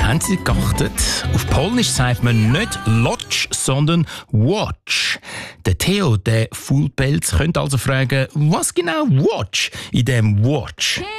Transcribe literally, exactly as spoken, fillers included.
Haben Sie geachtet? Auf Polnisch sagt man nicht Lodge, sondern Watch. Der Theo, der Fullpelz, könnte also fragen, was genau Watch in dem Watch?